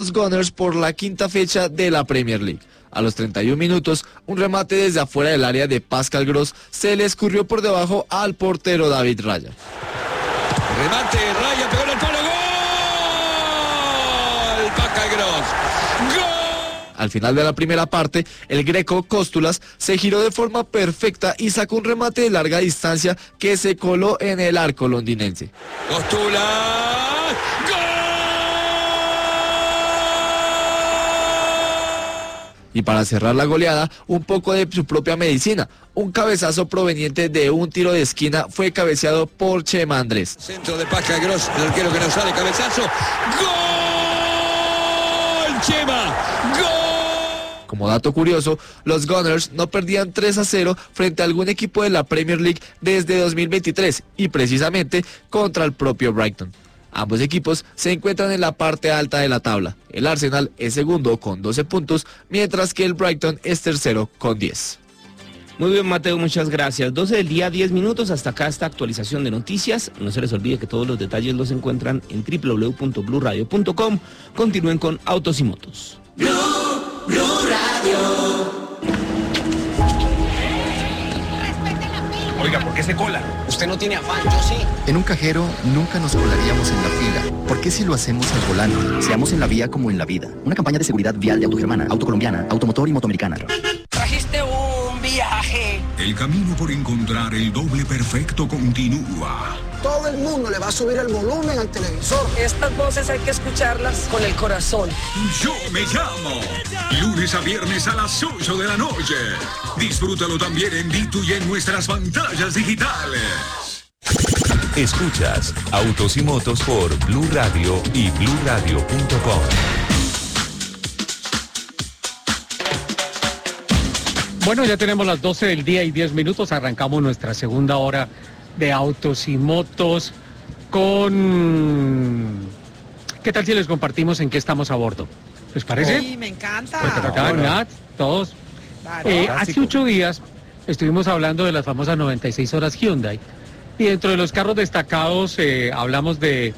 los Gunners por la quinta fecha de la Premier League. A los 31 minutos, un remate desde afuera del área de Pascal Gross se le escurrió por debajo al portero David Raya. Remate, Raya pegó en el palo, ¡gol! Pascal Gross, ¡gol! Al final de la primera parte, el greco Cóstulas se giró de forma perfecta y sacó un remate de larga distancia que se coló en el arco londinense. Cóstulas, ¡gol! Y para cerrar la goleada, un poco de su propia medicina. Un cabezazo proveniente de un tiro de esquina fue cabeceado por Chema Andrés. Centro de Pascal Gross, el arquero que no sale, cabezazo, ¡gol! Chema, ¡gol! Como dato curioso, los Gunners no perdían 3-0 frente a algún equipo de la Premier League desde 2023 y precisamente contra el propio Brighton. Ambos equipos se encuentran en la parte alta de la tabla. El Arsenal es segundo con 12 puntos, mientras que el Brighton es tercero con 10. Muy bien, Mateo, muchas gracias. 12 del día, 10 minutos, hasta acá esta actualización de noticias. No se les olvide que todos los detalles los encuentran en www.bluradio.com. Continúen con Autos y Motos. Blue Radio. Oiga, ¿por qué se cola? Usted no tiene afán, yo sí. En un cajero nunca nos colaríamos en la fila. ¿Por qué si lo hacemos al volante? Seamos en la vía como en la vida. Una campaña de seguridad vial de Autogermana, Autocolombiana, Automotor y Motoamericana. Trajiste un viaje. El camino por encontrar el doble perfecto continúa. Todo el mundo le va a subir el volumen al televisor. Estas voces hay que escucharlas con el corazón. Yo me llamo. Lunes a viernes a las 8 de la noche. Disfrútalo también en Ditu y en nuestras pantallas digitales. Escuchas Autos y Motos por Blue Radio y bluradio.com. Bueno, ya tenemos las 12 del día y 10 minutos. Arrancamos nuestra segunda hora de Autos y Motos con... ¿Qué tal si les compartimos en qué estamos a bordo? ¿Les parece? Sí, me encanta. Porque acá, ¿verdad? Todos. Hace 8 días estuvimos hablando de las famosas 96 horas Hyundai. Y dentro de los carros destacados hablamos de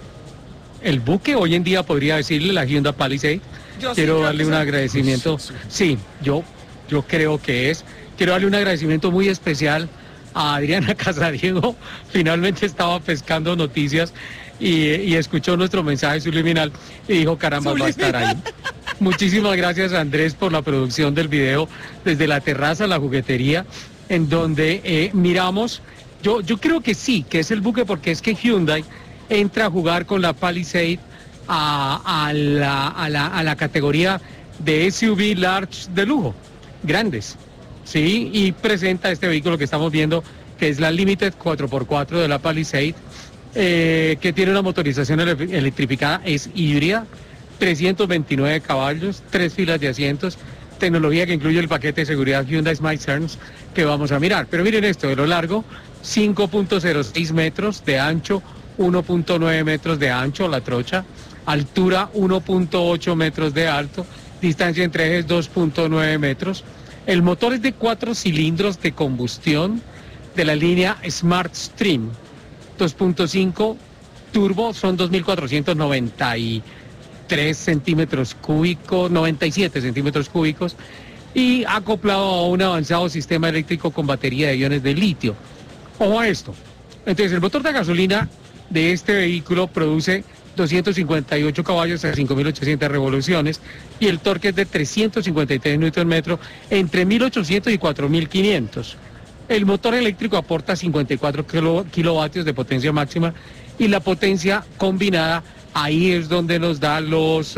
el buque, hoy en día podría decirle la Hyundai Palisade. Quiero darle un agradecimiento. Sí, yo creo que es. Quiero darle un agradecimiento muy especial a Adriana Casadiego. Finalmente estaba pescando noticias y escuchó nuestro mensaje subliminal y dijo, caramba, va a estar ahí. Muchísimas gracias, Andrés, por la producción del video desde la terraza, la juguetería, en donde miramos. Yo creo que sí, que es el buque, porque es que Hyundai entra a jugar con la Palisade a la categoría de SUV large de lujo, grandes, ¿sí? Y presenta este vehículo que estamos viendo, que es la Limited 4x4 de la Palisade, que tiene una motorización electrificada, es híbrida, 329 caballos, 3 filas de asientos, tecnología que incluye el paquete de seguridad Hyundai Smart Sense que vamos a mirar. Pero miren esto, de lo largo, 5.06 metros de ancho, 1.9 metros de ancho la trocha, altura 1.8 metros de alto, distancia entre ejes 2.9 metros. El motor es de 4 cilindros de combustión de la línea Smart Stream, 2.5 turbo, son 2.493 centímetros cúbicos, 97 centímetros cúbicos, y acoplado a un avanzado sistema eléctrico con batería de iones de litio. Ojo a esto. Entonces, el motor de gasolina de este vehículo produce 258 caballos a 5.800 revoluciones y el torque es de 353 Nm entre 1.800 y 4.500. El motor eléctrico aporta 54 kilovatios de potencia máxima y la potencia combinada ahí es donde nos da los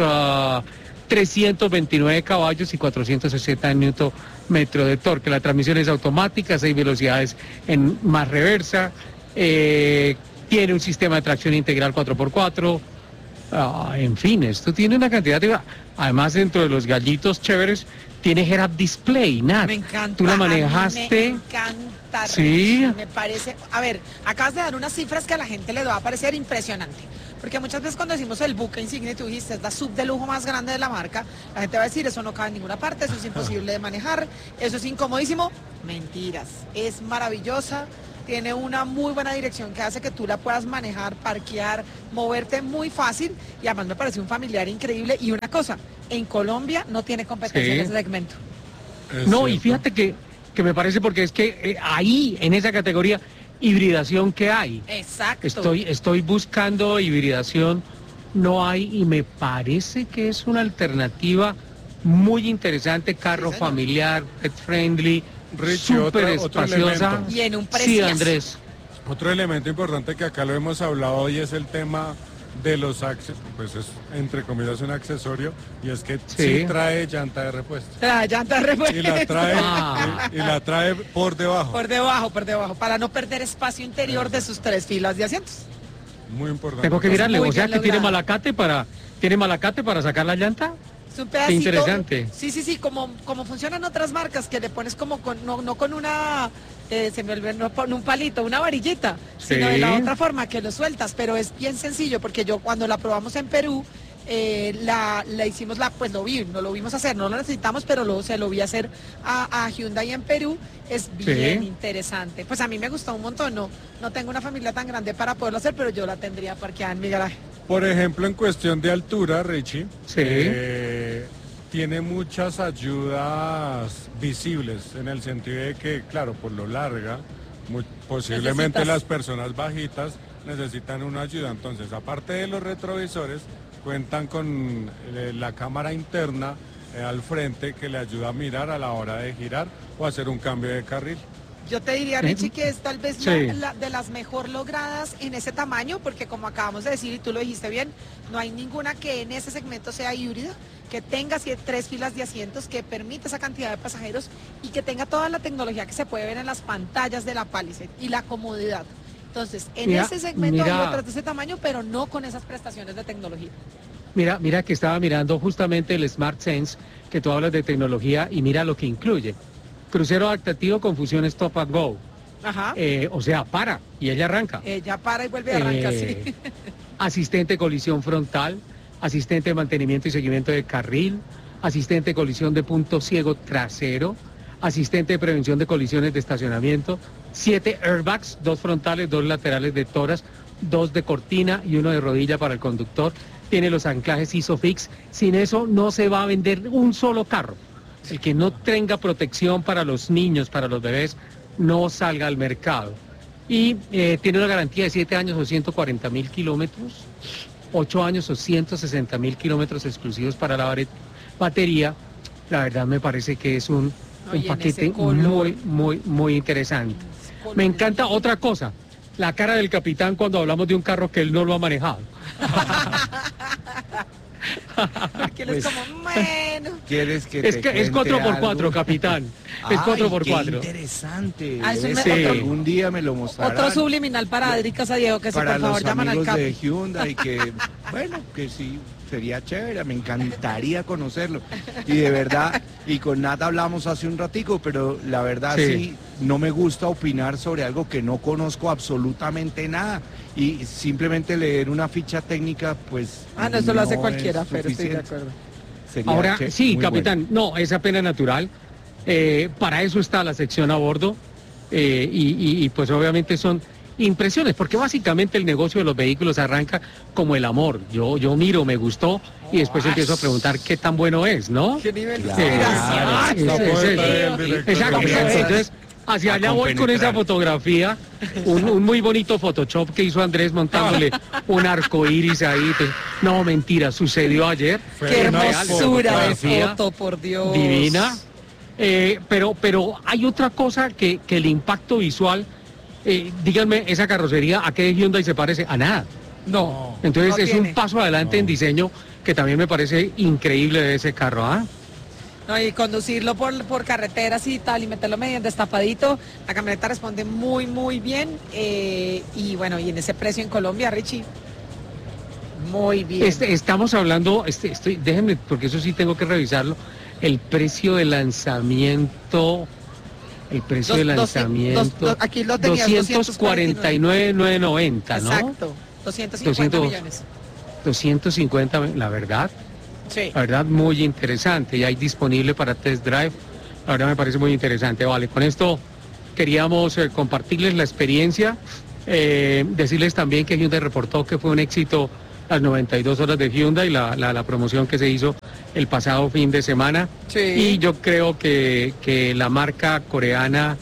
329 caballos y 460 Nm de torque. La transmisión es automática, 6 velocidades en más reversa, tiene un sistema de tracción integral 4x4, en fin, esto tiene una cantidad de... Además, dentro de los gallitos chéveres, tiene head-up display, Nat. Me encanta. ¿Tú la manejaste? Me encanta. Sí. Me parece... A ver, acabas de dar unas cifras que a la gente le va a parecer impresionante. Porque muchas veces cuando decimos el buque insignia, tú dijiste, es la sub de lujo más grande de la marca, la gente va a decir, eso no cabe en ninguna parte, eso es imposible de manejar, eso es incomodísimo. Mentiras. Es maravillosa. tiene una muy buena dirección que hace que tú la puedas manejar, parquear, moverte muy fácil y además me parece un familiar increíble. Y una cosa, en Colombia no tiene competencia en ese segmento. No, y fíjate que me parece porque es que ahí, en esa categoría, hibridación que hay. Exacto. Estoy buscando hibridación, no hay, y me parece que es una alternativa muy interesante, carro familiar, pet friendly, súper espaciosa. Y en un precio. Sí, Andrés. Otro elemento importante que acá lo hemos hablado hoy es el tema de los pues es entre comillas un accesorio, y es que sí trae llanta de repuesto. Llanta de repuesto. Y la trae por debajo. Por debajo, para no perder espacio interior de sus 3 filas de asientos. Muy importante. Tengo que mirarle, Muy o sea bien que tiene logrado. malacate para sacar la llanta. Es un pedacito. Qué interesante. Sí, como funcionan otras marcas, que le pones como no con una, se me olvidó, no con un palito, una varillita, sino de la otra forma que lo sueltas, pero es bien sencillo, porque yo cuando la probamos en Perú, la hicimos, pues lo vimos hacer, no lo necesitamos, pero se lo vi hacer a Hyundai en Perú, es bien interesante. Pues a mí me gustó un montón, no tengo una familia tan grande para poderlo hacer, pero yo la tendría parqueada en mi garaje. Por ejemplo, en cuestión de altura, Richie, tiene muchas ayudas visibles, en el sentido de que, claro, por lo larga, posiblemente las personas bajitas necesitan una ayuda. Entonces, aparte de los retrovisores, cuentan con la cámara interna al frente que le ayuda a mirar a la hora de girar o hacer un cambio de carril. Yo te diría, Richie, que es tal vez de las mejor logradas en ese tamaño, porque como acabamos de decir y tú lo dijiste bien, no hay ninguna que en ese segmento sea híbrida, que tenga 3 filas de asientos, que permita esa cantidad de pasajeros y que tenga toda la tecnología que se puede ver en las pantallas de la Palisade y la comodidad. Entonces, en ese segmento hay otras de ese tamaño, pero no con esas prestaciones de tecnología. Mira que estaba mirando justamente el Smart Sense, que tú hablas de tecnología, y mira lo que incluye. Crucero adaptativo con función Stop and Go. Ajá. O sea, para y ella arranca. Ella para y vuelve a arrancar, sí. Asistente de colisión frontal, asistente de mantenimiento y seguimiento de carril, asistente de colisión de punto ciego trasero, asistente de prevención de colisiones de estacionamiento, 7 airbags, 2 frontales, 2 laterales de toras, 2 de cortina y 1 de rodilla para el conductor. Tiene los anclajes ISOFIX. Sin eso no se va a vender un solo carro. El que no tenga protección para los niños, para los bebés, no salga al mercado. Y tiene una garantía de 7 años o 140.000 kilómetros, 8 años o 160.000 kilómetros exclusivos para la batería. La verdad me parece que es un paquete muy interesante. Me encanta otra cosa, la cara del capitán cuando hablamos de un carro que él no lo ha manejado. Porque él es como, bueno. ¿Quieres que es 4x4, capitán. Es 4x4. Qué interesante. Algún día me lo mostrarán. Otro subliminal para Adri Casadiego, que si por favor llaman al capo. De Hyundai, que bueno, que sí, sería chévere, me encantaría conocerlo. Y de verdad, y con Nat hablamos hace un ratico, pero la verdad sí, no me gusta opinar sobre algo que no conozco absolutamente nada. Y simplemente leer una ficha técnica, pues... no, eso lo hace cualquiera, pero estoy de acuerdo. Ahora, sí, capitán, no, es apenas natural. Para eso está la sección a bordo. Y pues obviamente son impresiones, porque básicamente el negocio de los vehículos arranca como el amor. Yo miro, me gustó, y después empiezo a preguntar qué tan bueno es, ¿no? ¿Qué nivel de Exacto. Entonces, hacia allá voy con esa fotografía, un muy bonito Photoshop que hizo Andrés montándole un arco iris ahí. No, mentira, sucedió ayer. Qué hermosura de foto, por Dios. Divina. Pero hay otra cosa que el impacto visual, díganme, esa carrocería, ¿a qué Hyundai se parece? A nada. No. Entonces no es tiene. un paso adelante en diseño que también me parece increíble de ese carro, ¿ah? No, y conducirlo por carreteras y tal, y meterlo medio destapadito, la camioneta responde muy bien. Y bueno, y en ese precio en Colombia, Richie, muy bien. Estamos hablando, déjenme, porque eso sí tengo que revisarlo, el precio de lanzamiento, aquí lo tenías, 249,990, ¿no? Exacto, 250 millones. 250, la verdad. Sí. La verdad, muy interesante. Y hay disponible para test drive. La verdad me parece muy interesante. Vale, con esto queríamos compartirles la experiencia, decirles también que Hyundai reportó que fue un éxito las 92 horas de Hyundai, la promoción que se hizo el pasado fin de semana. Sí. Y yo creo que la marca coreana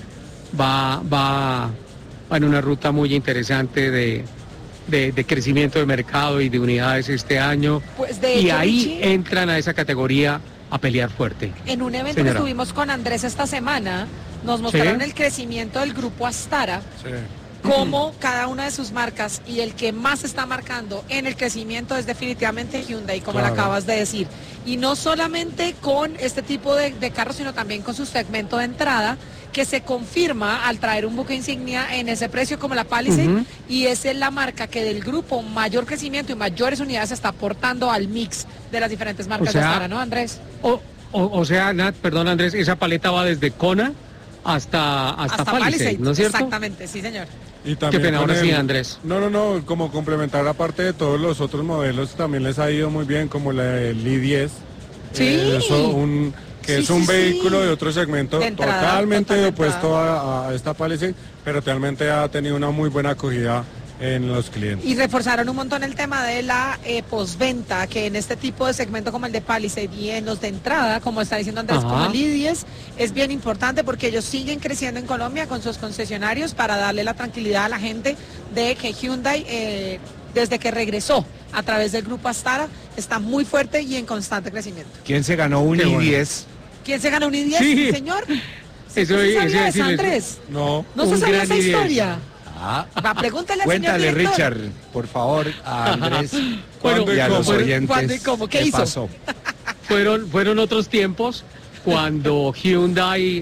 va en una ruta muy interesante de crecimiento de mercado y de unidades este año. Pues de y hecho, ahí Richie, entran a esa categoría a pelear fuerte. en un evento Señora. que tuvimos con Andrés esta semana, nos mostraron Sí. el crecimiento del grupo Astara, Sí. cómo cada una de sus marcas y el que más está marcando en el crecimiento es definitivamente Hyundai, como Claro. lo acabas de decir. Y no solamente con este tipo de carros, sino también con su segmento de entrada, que se confirma al traer un buque insignia en ese precio como la Palisade, Ujú. y esa es la marca que del grupo mayor crecimiento y mayores unidades está aportando al mix de las diferentes marcas O sea, de Astara, ¿no, Andrés? O sea, Nat, perdón Andrés, esa paleta va desde Kona hasta Palisade, ¿no es cierto? Exactamente, sí, señor. Y también pena, con ahora sí, Andrés. No, como complementar aparte de todos los otros modelos, también les ha ido muy bien, como la del i10. Sí. Que Sí, es un sí, vehículo sí. de otro segmento, De entrada, totalmente total de opuesto a esta Palisade, pero realmente ha tenido una muy buena acogida en los clientes. Y reforzaron un montón el tema de la postventa, que en este tipo de segmento como el de Palisade y en los de entrada, como está diciendo Andrés, Ajá. como el i10, es bien importante porque ellos siguen creciendo en Colombia con sus concesionarios para darle la tranquilidad a la gente de que Hyundai, desde que regresó a través del grupo Astara, está muy fuerte y en constante crecimiento. ¿Quién se ganó un Qué bueno. i10? ¿Quién se ganó un i10, Sí. señor? Eso ¿Sí iba a sabía eso, decirles. Andrés? No, ¿No se Un sabía gran esa i10. historia? Ah, Va, pregúntale al cuéntale, señor director. Richard, por favor, a Andrés Bueno, y a los ¿cuándo oyentes. ¿cuándo y cómo? ¿Qué hizo? pasó? Fueron otros tiempos cuando Hyundai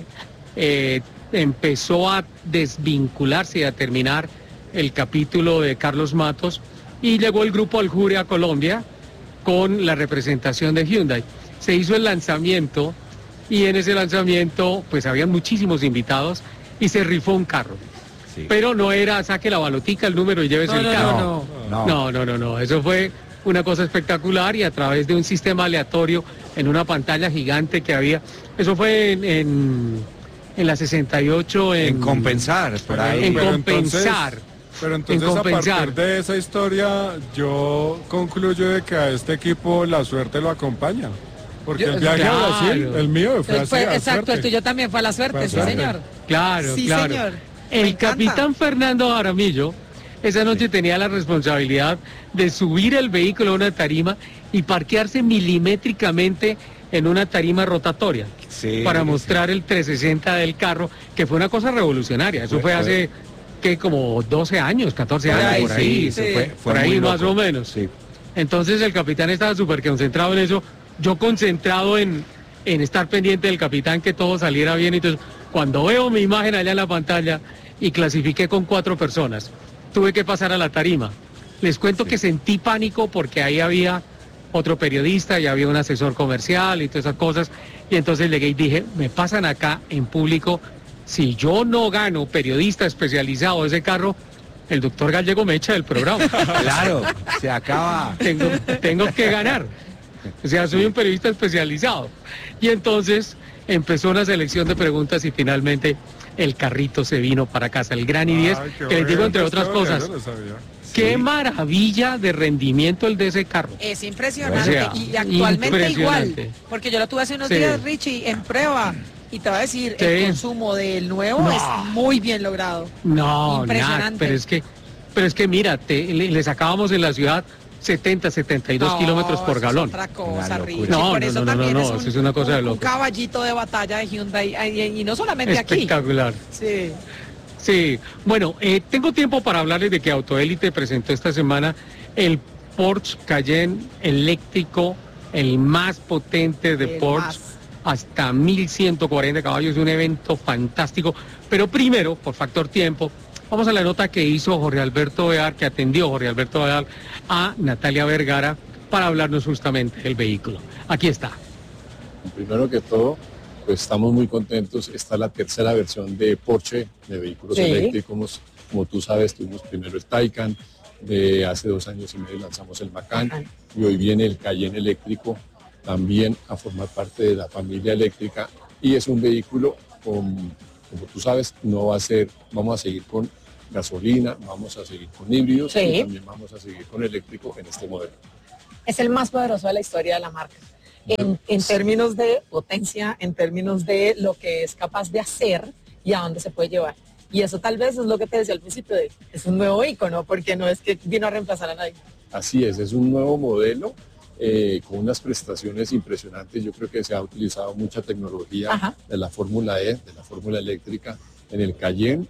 empezó a desvincularse y a terminar el capítulo de Carlos Matos y llegó el grupo Aljuria a Colombia con la representación de Hyundai. Se hizo el lanzamiento y en ese lanzamiento pues habían muchísimos invitados y se rifó un carro. Sí. Pero no era saque la balotica, el número y llévese el carro. No, eso fue una cosa espectacular y a través de un sistema aleatorio en una pantalla gigante que había. Eso fue en la 68 En compensar, por ahí. en Pero compensar. Pero entonces En a compensar. partir de esa historia yo concluyo de que a este equipo la suerte lo acompaña. Porque el viaje claro. a Brasil, el mío fue así, a Exacto, suerte. el tuyo también fue a la Fue suerte, a sí, suerte. señor. Claro, Sí, claro. señor. Me El encanta. capitán Fernando Jaramillo esa noche tenía la responsabilidad de subir el vehículo a una tarima y parquearse milimétricamente en una tarima rotatoria Sí, para sí. mostrar el 360 del carro, que fue una cosa revolucionaria. Eso fue hace que como 12 años, 14 Por años, ahí, por ahí, sí. fue por ahí muy más loco. o menos. Sí. Entonces el capitán estaba súper concentrado en eso, yo concentrado en estar pendiente del capitán, que todo saliera bien. Entonces, cuando veo mi imagen allá en la pantalla y clasifiqué con 4 personas, tuve que pasar a la tarima. Les cuento que sentí pánico porque ahí había otro periodista y había un asesor comercial y todas esas cosas. Y entonces llegué y dije, me pasan acá en público, si yo no gano periodista especializado de ese carro, el doctor Gallego me echa del programa. Claro, se acaba. Tengo que ganar. O sea, soy un periodista especializado. Y entonces empezó una selección de preguntas y finalmente el carrito se vino para casa, el Gran i10, Ay, qué que les digo bueno, entre qué otras bueno, cosas, yo no sabía. qué maravilla de rendimiento el de ese carro. Es impresionante O sea, y actualmente igual, impresionante. porque yo lo tuve hace unos Sí. días, Richie, en prueba y te voy a decir, Sí. el consumo del nuevo No. es muy bien logrado. No, Impresionante. nada, pero es que mira, le sacábamos en la ciudad 70, 72 No, kilómetros por eso es galón. otra Una cosa, locura. Richie. No, por no, eso no, no, también no, es eso es una cosa de un loco. caballito de batalla de Hyundai y no solamente aquí. Espectacular. Sí. Sí, bueno, tengo tiempo para hablarles de que Autoélite presentó esta semana el Porsche Cayenne eléctrico, el más potente de El Porsche, más. hasta 1140 caballos, un evento fantástico. Pero primero, por factor tiempo, vamos a la nota que hizo Jorge Alberto Beal, que atendió Jorge Alberto Beal a Natalia Vergara para hablarnos justamente del vehículo. Aquí está. Primero que todo, pues estamos muy contentos. Esta es la tercera versión de Porsche de vehículos Sí. eléctricos. Como tú sabes, tuvimos primero el Taycan, de hace 2 años y medio lanzamos el Macan y hoy viene el Cayenne eléctrico también a formar parte de la familia eléctrica y es un vehículo con como tú sabes, vamos a seguir con gasolina, vamos a seguir con híbridos y también vamos a seguir con eléctrico en este modelo. Es el más poderoso de la historia de la marca. En términos de potencia, en términos de lo que es capaz de hacer y a dónde se puede llevar. Y eso tal vez es lo que te decía al principio, es un nuevo ícono, porque no es que vino a reemplazar a nadie. Así es un nuevo modelo con unas prestaciones impresionantes. Yo creo que se ha utilizado mucha tecnología de la Fórmula E, de la Fórmula eléctrica en el Cayenne.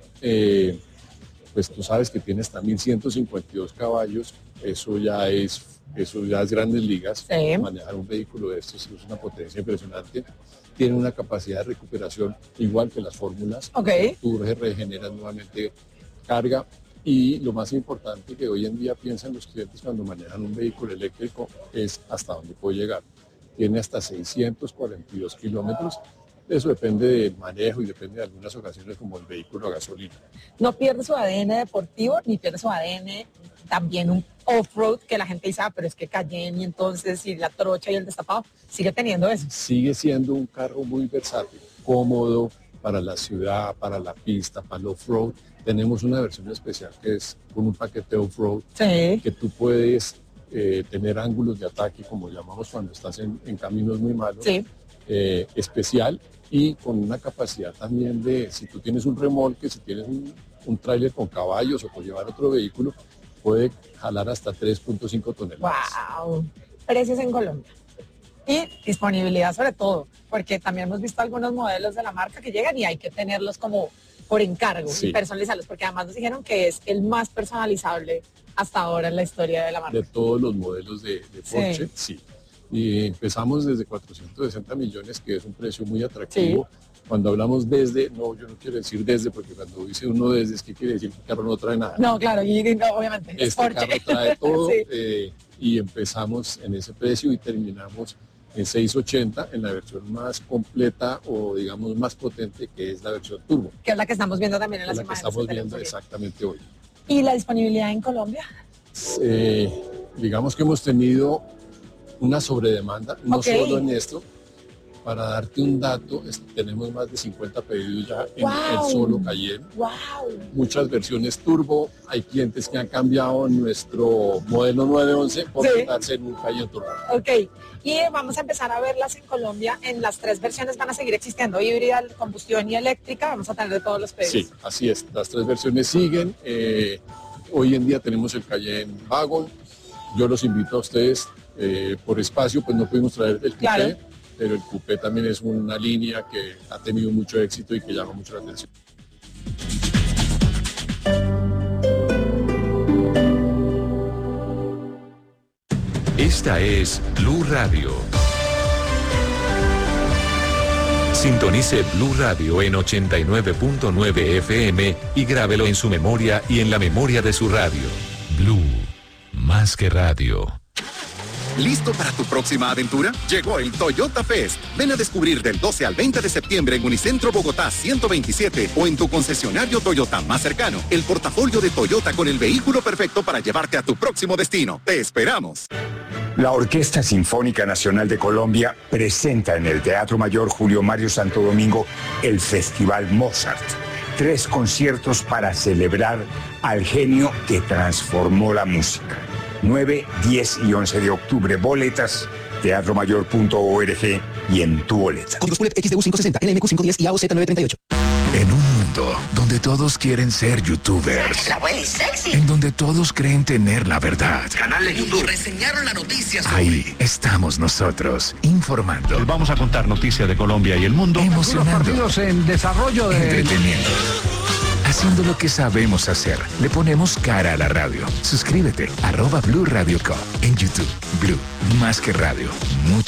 Pues tú sabes que tiene hasta 1152 caballos, eso ya es grandes ligas. Manejar un vehículo de estos es una potencia impresionante. Tiene una capacidad de recuperación igual que las fórmulas. Tú regeneras nuevamente carga. Y lo más importante que hoy en día piensan los clientes cuando manejan un vehículo eléctrico es hasta dónde puede llegar. Tiene hasta 642 kilómetros. Eso depende del manejo y depende de algunas ocasiones como el vehículo a gasolina. No pierde su ADN deportivo, ni pierde su ADN también un off-road que la gente dice, pero es que Cayenne y entonces y la trocha y el destapado, sigue teniendo eso. Sigue siendo un carro muy versátil, cómodo para la ciudad, para la pista, para el off-road. Tenemos una versión especial que es con un paquete off-road que tú puedes tener ángulos de ataque, como llamamos cuando estás en caminos muy malos, especial y con una capacidad también de, si tú tienes un remolque, si tienes un tráiler con caballos o por llevar otro vehículo, puede jalar hasta 3.5 toneladas. ¡Wow! Precios en Colombia. Y disponibilidad sobre todo, porque también hemos visto algunos modelos de la marca que llegan y hay que tenerlos como por encargo y personalizarlos, porque además nos dijeron que es el más personalizable hasta ahora en la historia de la marca. De todos los modelos de Porsche, sí. Y empezamos desde 460 millones, que es un precio muy atractivo. Cuando hablamos desde, no, yo no quiero decir desde, porque cuando dice uno desde, es que quiere decir que el carro no trae nada. No, claro, y no, obviamente. Este carro trae todo y empezamos en ese precio y terminamos en 680 en la versión más completa o digamos más potente, que es la versión turbo. Que es la que estamos viendo también en las imágenes. La que estamos viendo exactamente hoy. ¿Y la disponibilidad en Colombia? Digamos que hemos tenido una sobredemanda, no solo en esto. Para darte un dato, tenemos más de 50 pedidos ya en el solo Cayenne. Muchas versiones turbo. Hay clientes que han cambiado nuestro modelo 911 por montarse en un Cayenne turbo. Y vamos a empezar a verlas en Colombia. En las 3 versiones van a seguir existiendo, híbrida, combustión y eléctrica. Vamos a tener de todos los pedidos. Sí, así es. Las 3 versiones siguen. Hoy en día tenemos el Cayenne Wagon. Yo los invito a ustedes. Por espacio, pues no pudimos traer el coupé, pero el coupé también es una línea que ha tenido mucho éxito y que llama mucho la atención. Esta es Blue Radio. Sintonice Blue Radio en 89.9 FM y grábelo en su memoria y en la memoria de su radio. Blue, más que radio. ¿Listo para tu próxima aventura? Llegó el Toyota Fest. Ven a descubrir del 12 al 20 de septiembre en Unicentro Bogotá 127 o en tu concesionario Toyota más cercano. El portafolio de Toyota con el vehículo perfecto para llevarte a tu próximo destino. ¡Te esperamos! La Orquesta Sinfónica Nacional de Colombia presenta en el Teatro Mayor Julio Mario Santo Domingo el Festival Mozart. 3 conciertos para celebrar al genio que transformó la música. 9, 10 y 11 de octubre. Boletas, teatromayor.org y en tu boleta. Códigos PULEP XDU 560, NMQ 510 y AOZ 938. En un mundo donde todos quieren ser youtubers. La abuela es sexy. En donde todos creen tener la verdad. Canal de YouTube. Reseñaron la noticia. Ahí estamos nosotros, informando. Les vamos a contar noticias de Colombia y el mundo. Emocionando. Partidos en desarrollo de... Entreteniendo. Haciendo lo que sabemos hacer. Le ponemos cara a la radio. Suscríbete. @Blue Radio Co. En YouTube. Blue, más que radio. Mucho